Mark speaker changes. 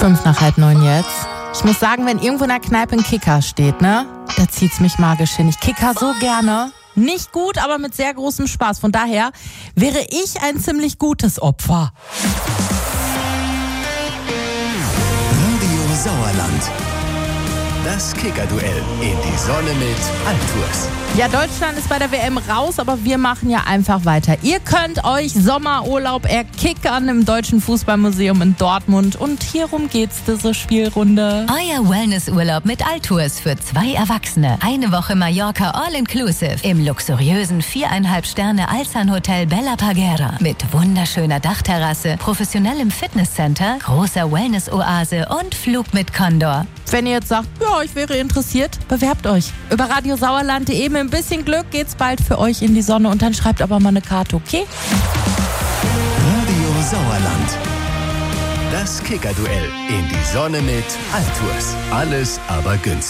Speaker 1: 8:05 jetzt. Ich muss sagen, wenn irgendwo in der Kneipe ein Kicker steht, ne, da zieht's mich magisch hin. Ich kicker so gerne. Nicht gut, aber mit sehr großem Spaß. Von daher wäre ich ein ziemlich gutes Opfer.
Speaker 2: Radio Sauerland. Das Kicker-Duell in die Sonne mit Altours.
Speaker 1: Ja, Deutschland ist bei der WM raus, aber wir machen ja einfach weiter. Ihr könnt euch Sommerurlaub erkickern im Deutschen Fußballmuseum in Dortmund. Und hierum geht's diese Spielrunde.
Speaker 3: Euer Wellnessurlaub mit Altours für 2 Erwachsene. Eine Woche Mallorca All-Inclusive im luxuriösen 4,5 Sterne Alsan-Hotel Bella Parguera. Mit wunderschöner Dachterrasse, professionellem Fitnesscenter, großer Wellness-Oase und Flug mit Condor.
Speaker 1: Wenn ihr jetzt sagt, ja, ich wäre interessiert, bewerbt euch. Über radiosauerland.de. Mit ein bisschen Glück geht's bald für euch in die Sonne und dann schreibt aber mal eine Karte, okay?
Speaker 2: Radio Sauerland. Das Kicker-Duell in die Sonne mit Altours. Alles aber günstig.